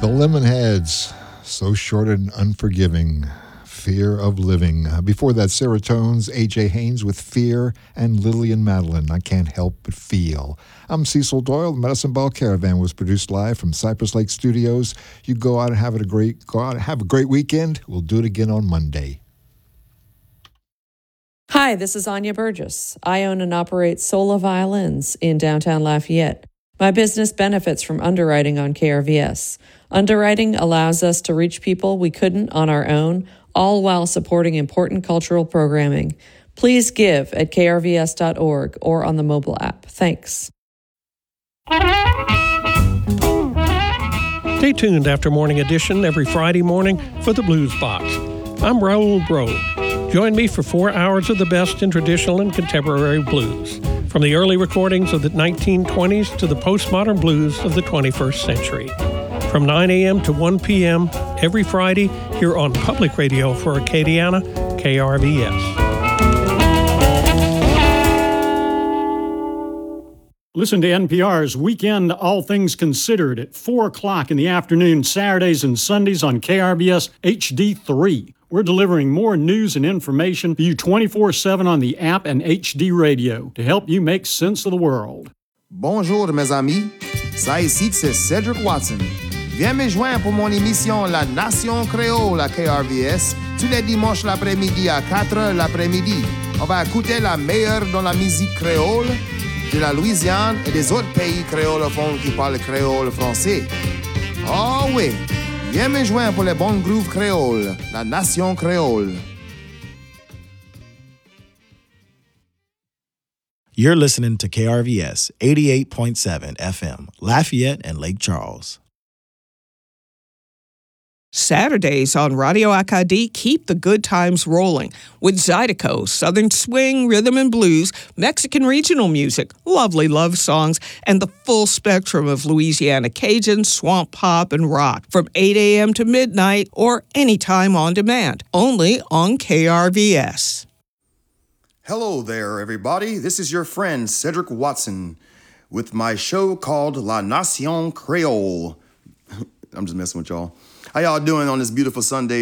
The Lemonheads, So Short and Unforgiving, Fear of Living. Before that, Serotones, A.J. Haynes with Fear, and Lillian Madeline, I Can't Help But Feel. I'm Cecil Doyle. The Medicine Ball Caravan was produced live from Cypress Lake Studios. You go out and have a great weekend. We'll do it again on Monday. Hi, this is Anya Burgess. I own and operate Sola Violins in downtown Lafayette. My business benefits from underwriting on KRVS. Underwriting allows us to reach people we couldn't on our own, all while supporting important cultural programming. Please give at krvs.org or on the mobile app. Thanks. Stay tuned after Morning Edition every Friday morning for the Blues Box. I'm Raul Bro. Join me for 4 hours of the best in traditional and contemporary blues, from the early recordings of the 1920s to the postmodern blues of the 21st century. From 9 a.m. to 1 p.m. every Friday here on Public Radio for Acadiana, KRVS. Listen to NPR's Weekend All Things Considered at 4 o'clock in the afternoon, Saturdays and Sundays on KRBS HD3. We're delivering more news and information for you 24/7 on the app and HD radio to help you make sense of the world. Bonjour mes amis, ça ici c'est Cedric Watson. Viens me joindre pour mon émission La Nation Créole à KRVS tous les dimanches l'après-midi à 4h l'après-midi. On va écouter la meilleure dans la musique créole de la Louisiane et des autres pays créolophones qui parlent créole français. Oh oui, viens me joindre pour les bons grooves créoles, La Nation Créole. You're listening to KRVS 88.7 FM, Lafayette and Lake Charles. Saturdays on Radio Acadie keep the good times rolling with Zydeco, Southern Swing, Rhythm and Blues, Mexican regional music, lovely love songs, and the full spectrum of Louisiana Cajun, swamp pop, and rock from 8 a.m. to midnight or anytime on demand, only on KRVS. Hello there, everybody. This is your friend Cedric Watson with my show called La Nation Créole. I'm just messing with y'all. How y'all doing on this beautiful Sunday?